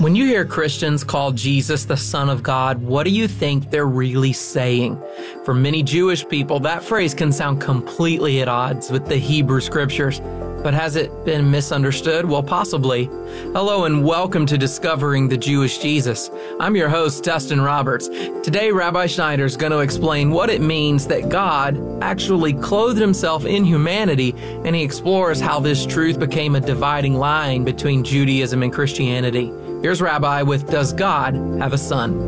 When you hear Christians call Jesus the Son of God, what do you think they're really saying? For many Jewish people, that phrase can sound completely at odds with the Hebrew Scriptures. But has it been misunderstood? Well, possibly. Hello and welcome to Discovering the Jewish Jesus. I'm your host, Dustin Roberts. Today, Rabbi Schneider is going to explain what it means that God actually clothed himself in humanity, and he explores how this truth became a dividing line between Judaism and Christianity. Here's Rabbi with Does God Have a Son?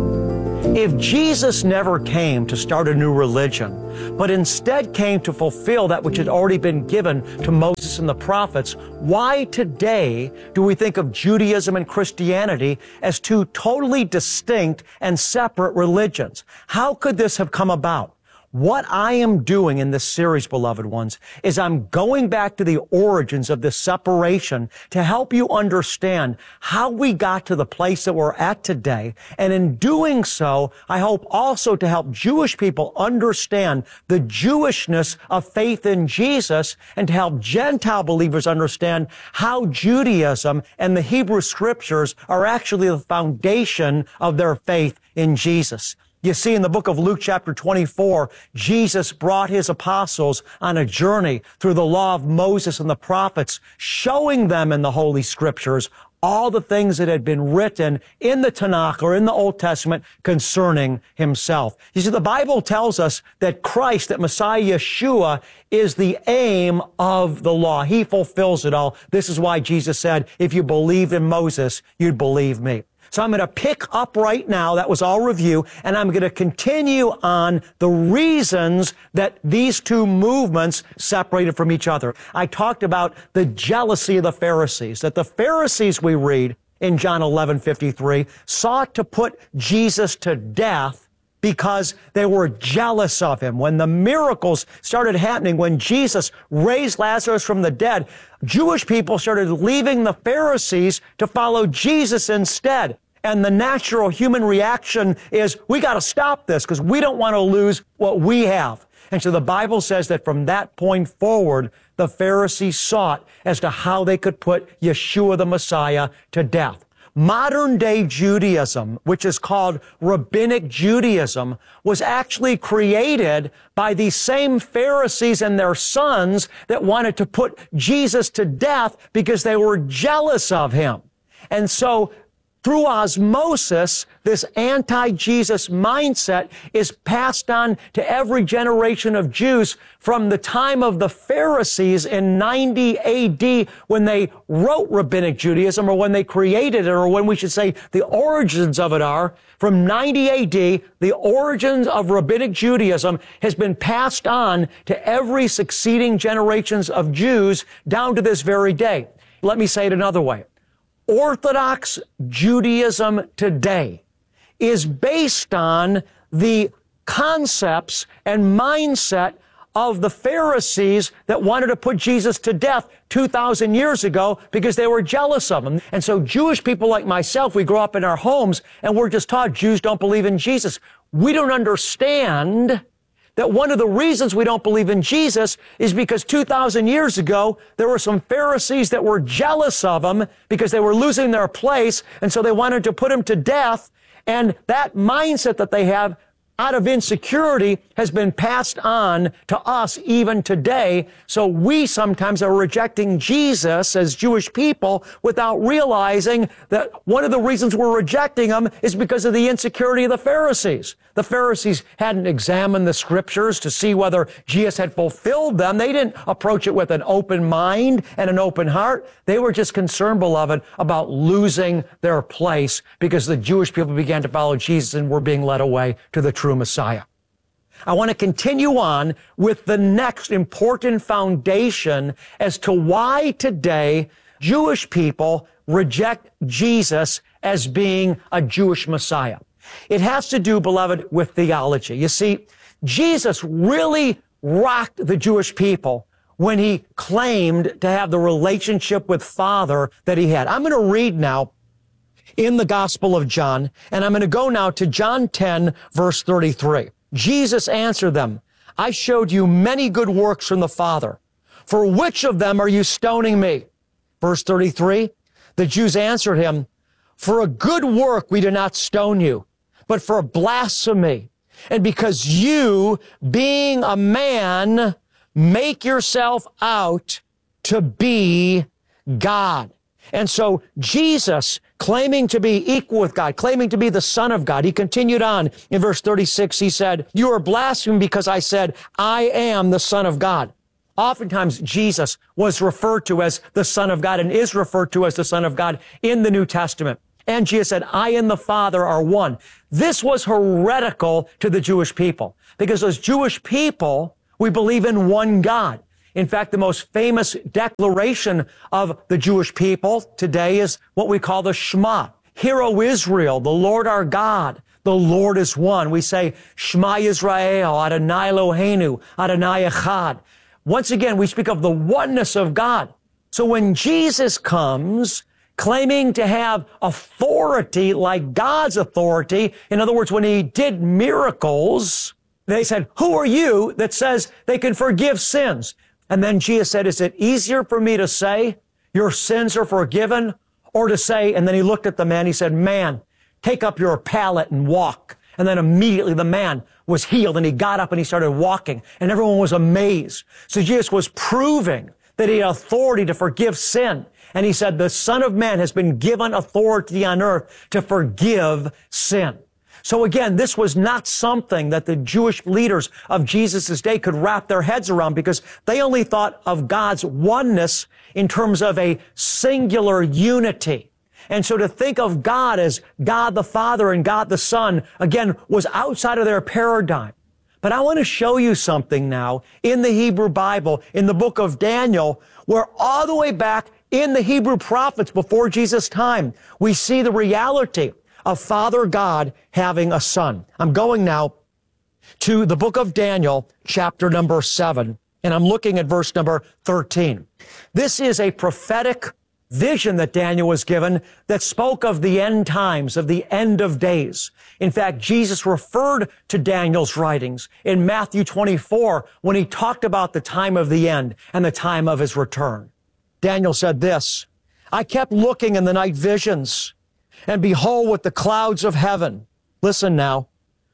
If Jesus never came to start a new religion, but instead came to fulfill that which had already been given to Moses and the prophets, why today do we think of Judaism and Christianity as two totally distinct and separate religions? How could this have come about? What I am doing in this series, beloved ones, is I'm going back to the origins of this separation to help you understand how we got to the place that we're at today. And in doing so, I hope also to help Jewish people understand the Jewishness of faith in Jesus and to help Gentile believers understand how Judaism and the Hebrew Scriptures are actually the foundation of their faith in Jesus. You see, in the book of Luke chapter 24, Jesus brought his apostles on a journey through the law of Moses and the prophets, showing them in the Holy Scriptures all the things that had been written in the Tanakh or in the Old Testament concerning himself. You see, the Bible tells us that Christ, that Messiah Yeshua, is the aim of the law. He fulfills it all. This is why Jesus said, if you believed in Moses, you'd believe me. So I'm going to pick up right now, that was all review, and I'm going to continue on the reasons that these two movements separated from each other. I talked about the jealousy of the Pharisees, that the Pharisees, we read in John 11:53, sought to put Jesus to death because they were jealous of him. When the miracles started happening, when Jesus raised Lazarus from the dead, Jewish people started leaving the Pharisees to follow Jesus instead. And the natural human reaction is, we got to stop this because we don't want to lose what we have. And so the Bible says that from that point forward, the Pharisees sought as to how they could put Yeshua the Messiah to death. Modern day Judaism, which is called Rabbinic Judaism, was actually created by these same Pharisees and their sons that wanted to put Jesus to death because they were jealous of him. And so through osmosis, this anti-Jesus mindset is passed on to every generation of Jews from the time of the Pharisees in 90 AD when they wrote Rabbinic Judaism, or when they created it, or when we should say the origins of it are. From 90 AD, the origins of Rabbinic Judaism has been passed on to every succeeding generations of Jews down to this very day. Let me say it another way. Orthodox Judaism today is based on the concepts and mindset of the Pharisees that wanted to put Jesus to death 2,000 years ago because they were jealous of him. And so Jewish people like myself, we grow up in our homes and we're just taught Jews don't believe in Jesus. We don't understand that one of the reasons we don't believe in Jesus is because 2,000 years ago, there were some Pharisees that were jealous of him because they were losing their place, and so they wanted to put him to death. And that mindset that they have out of insecurity has been passed on to us even today. So we sometimes are rejecting Jesus as Jewish people without realizing that one of the reasons we're rejecting him is because of the insecurity of the Pharisees. The Pharisees hadn't examined the Scriptures to see whether Jesus had fulfilled them. They didn't approach it with an open mind and an open heart. They were just concerned, beloved, about losing their place because the Jewish people began to follow Jesus and were being led away to the true Messiah. I want to continue on with the next important foundation as to why today Jewish people reject Jesus as being a Jewish Messiah. It has to do, beloved, with theology. You see, Jesus really rocked the Jewish people when he claimed to have the relationship with Father that he had. I'm going to read now in the Gospel of John, and I'm going to go now to John 10, verse 33. Jesus answered them, I showed you many good works from the Father. For which of them are you stoning me? Verse 33, the Jews answered him, For a good work we do not stone you, but for blasphemy. And because you, being a man, make yourself out to be God. And so Jesus, claiming to be equal with God, claiming to be the Son of God, he continued on in verse 36, he said, you are blaspheming because I said, I am the Son of God. Oftentimes, Jesus was referred to as the Son of God and is referred to as the Son of God in the New Testament. And Jesus said, I and the Father are one. This was heretical to the Jewish people because as Jewish people, we believe in one God. In fact, the most famous declaration of the Jewish people today is what we call the Shema. Hear, O Israel, the Lord our God, the Lord is one. We say, Shema Yisrael, Adonai Eloheinu, Adonai Echad. Once again, we speak of the oneness of God. So when Jesus comes, claiming to have authority like God's authority, in other words, when he did miracles, they said, who are you that says they can forgive sins? And then Jesus said, is it easier for me to say your sins are forgiven or to say, and then he looked at the man, he said, man, take up your pallet and walk. And then immediately the man was healed and he got up and he started walking and everyone was amazed. So Jesus was proving that he had authority to forgive sin. And he said, the Son of Man has been given authority on earth to forgive sin. So again, this was not something that the Jewish leaders of Jesus' day could wrap their heads around because they only thought of God's oneness in terms of a singular unity. And so to think of God as God the Father and God the Son, again, was outside of their paradigm. But I want to show you something now in the Hebrew Bible, in the book of Daniel, where all the way back in the Hebrew prophets before Jesus' time, we see the reality of Father God having a son. I'm going now to the book of Daniel, chapter number 7, and I'm looking at verse number 13. This is a prophetic vision that Daniel was given that spoke of the end times, of the end of days. In fact, Jesus referred to Daniel's writings in Matthew 24 when he talked about the time of the end and the time of his return. Daniel said this, I kept looking in the night visions, and behold, with the clouds of heaven, listen now,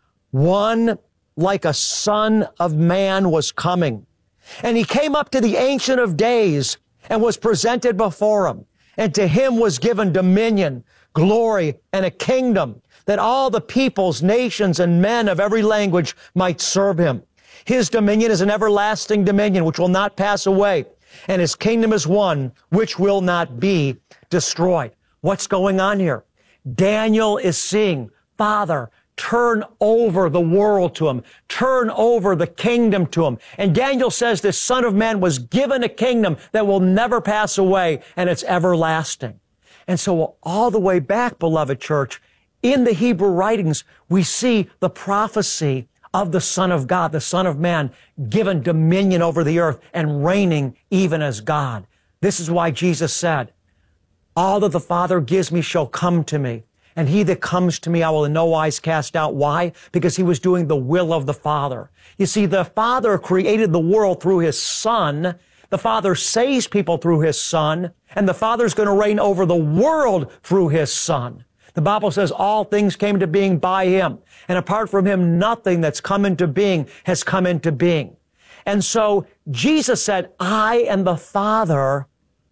one like a son of man was coming. And he came up to the Ancient of Days and was presented before him. And to him was given dominion, glory, and a kingdom that all the peoples, nations, and men of every language might serve him. His dominion is an everlasting dominion which will not pass away. And his kingdom is one which will not be destroyed. What's going on here? Daniel is seeing, Father, turn over the world to him. Turn over the kingdom to him. And Daniel says this Son of Man was given a kingdom that will never pass away, and it's everlasting. And so all the way back, beloved church, in the Hebrew writings, we see the prophecy of the Son of God, the Son of Man, given dominion over the earth and reigning even as God. This is why Jesus said, all that the Father gives me shall come to me, and he that comes to me I will in no wise cast out. Why? Because he was doing the will of the Father. You see, the Father created the world through his Son. The Father saves people through his Son, and the Father's going to reign over the world through his Son. The Bible says all things came into being by him, and apart from him, nothing that's come into being has come into being. And so Jesus said, I and the Father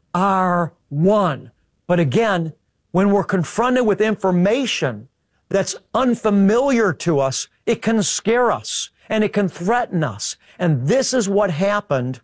are one. But again, when we're confronted with information that's unfamiliar to us, it can scare us and it can threaten us. And this is what happened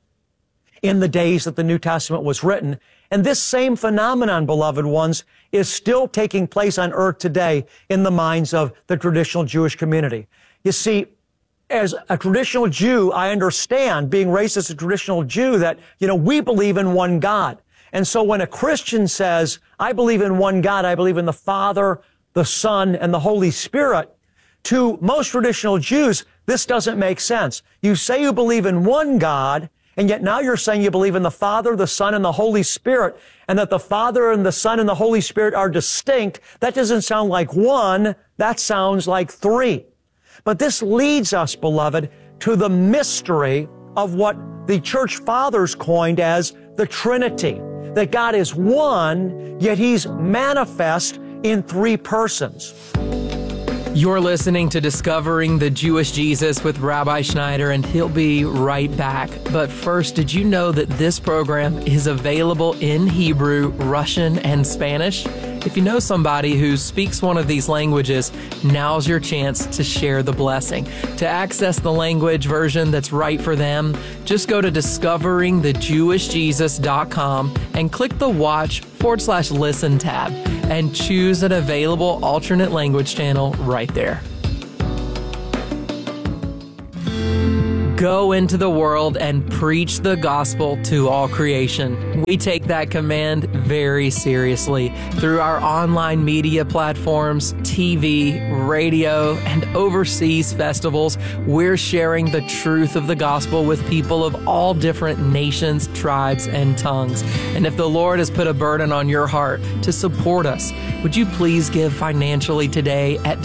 in the days that the New Testament was written. And this same phenomenon, beloved ones, is still taking place on earth today in the minds of the traditional Jewish community. You see, as a traditional Jew, I understand, being raised as a traditional Jew, that, we believe in one God. And so when a Christian says, I believe in one God, I believe in the Father, the Son, and the Holy Spirit, to most traditional Jews, this doesn't make sense. You say you believe in one God, and yet now you're saying you believe in the Father, the Son, and the Holy Spirit, and that the Father and the Son and the Holy Spirit are distinct. That doesn't sound like one, that sounds like three. But this leads us, beloved, to the mystery of what the church fathers coined as the Trinity. That God is one, yet he's manifest in three persons. You're listening to Discovering the Jewish Jesus with Rabbi Schneider, and he'll be right back. But first, did you know that this program is available in Hebrew, Russian, and Spanish? If you know somebody who speaks one of these languages, now's your chance to share the blessing. To access the language version that's right for them, just go to discoveringthejewishjesus.com and click the watch/listen tab and choose an available alternate language channel right there. Go into the world and preach the gospel to all creation. We take that command very seriously. Through our online media platforms, TV, radio, and overseas festivals, we're sharing the truth of the gospel with people of all different nations, tribes, and tongues. And if the Lord has put a burden on your heart to support us, would you please give financially today at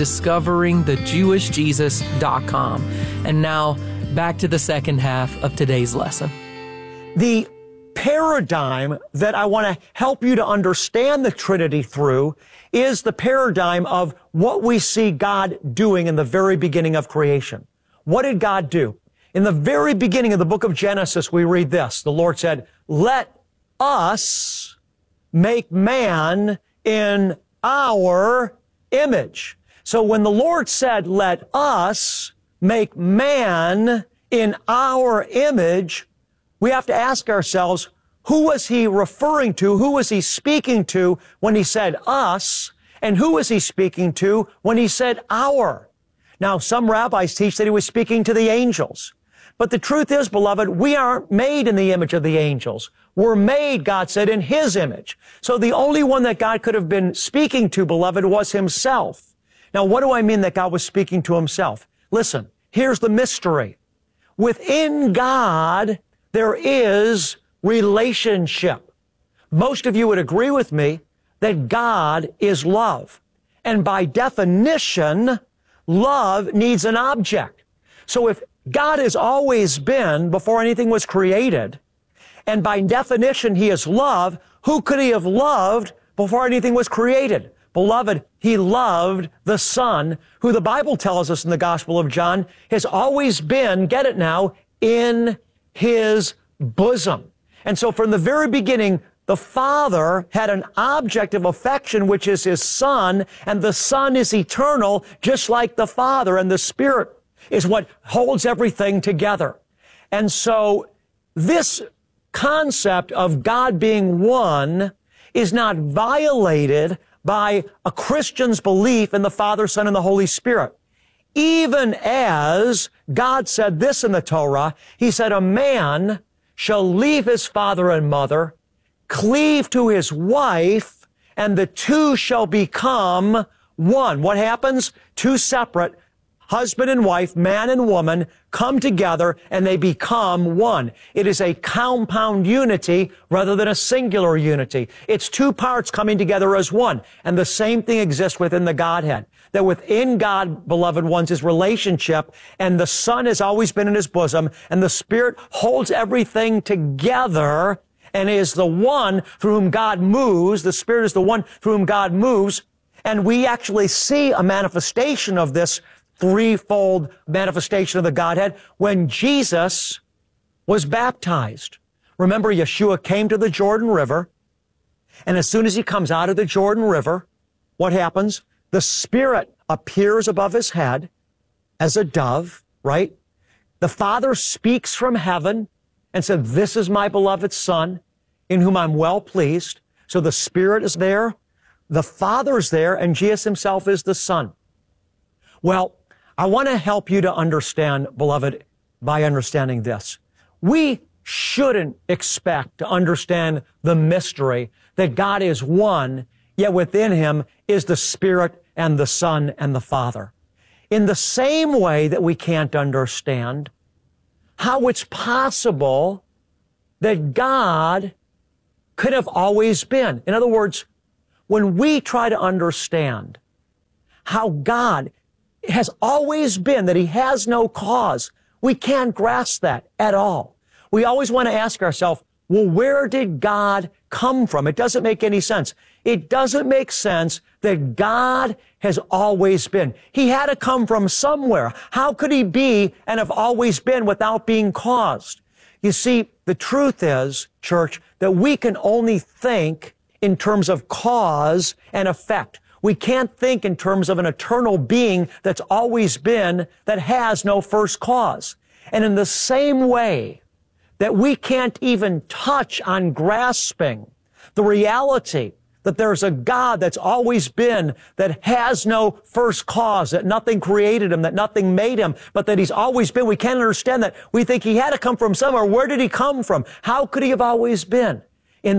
discoveringthejewishjesus.com. And now, back to the second half of today's lesson. The paradigm that I want to help you to understand the Trinity through is the paradigm of what we see God doing in the very beginning of creation. What did God do? In the very beginning of the book of Genesis, we read this. The Lord said, "Let us make man in our image." So when the Lord said, "Let us make man in our image," we have to ask ourselves, who was he referring to? Who was he speaking to when he said us? And who was he speaking to when he said our? Now, some rabbis teach that he was speaking to the angels. But the truth is, beloved, we aren't made in the image of the angels. We're made, God said, in his image. So the only one that God could have been speaking to, beloved, was himself. Now, what do I mean that God was speaking to himself? Listen. Here's the mystery. Within God, there is relationship. Most of you would agree with me that God is love. And by definition, love needs an object. So if God has always been before anything was created, and by definition he is love, who could he have loved before anything was created? Beloved, he loved the Son, who the Bible tells us in the Gospel of John has always been, get it now, in his bosom. And so from the very beginning, the Father had an object of affection, which is his Son, and the Son is eternal, just like the Father, and the Spirit is what holds everything together. And so this concept of God being one is not violated by a Christian's belief in the Father, Son, and the Holy Spirit. Even as God said this in the Torah, he said, "A man shall leave his father and mother, cleave to his wife, and the two shall become one." What happens? Two separate, husband and wife, man and woman, come together and they become one. It is a compound unity rather than a singular unity. It's two parts coming together as one. And the same thing exists within the Godhead. That within God, beloved ones, is relationship, and the Son has always been in his bosom, and the Spirit holds everything together and is the one through whom God moves. The Spirit is the one through whom God moves. And we actually see a manifestation of this threefold manifestation of the Godhead when Jesus was baptized. Remember, Yeshua came to the Jordan River, and as soon as he comes out of the Jordan River, what happens? The Spirit appears above his head as a dove, right? The Father speaks from heaven and said, "This is my beloved Son, in whom I'm well pleased." So the Spirit is there, the Father's there, and Jesus himself is the Son. Well, I want to help you to understand, beloved, by understanding this. We shouldn't expect to understand the mystery that God is one, yet within him is the Spirit and the Son and the Father. In the same way that we can't understand how it's possible that God could have always been. In other words, when we try to understand how God has always been, that he has no cause, we can't grasp that at all. We always want to ask ourselves, well, where did God come from? It doesn't make any sense. It doesn't make sense that God has always been. He had to come from somewhere. How could he be and have always been without being caused? You see, the truth is, church, that we can only think in terms of cause and effect. We can't think in terms of an eternal being that's always been, that has no first cause. And in the same way that we can't even touch on grasping the reality that there's a God that's always been, that has no first cause, that nothing created him, that nothing made him, but that he's always been. We can't understand that. We think he had to come from somewhere. Where did he come from? How could he have always been?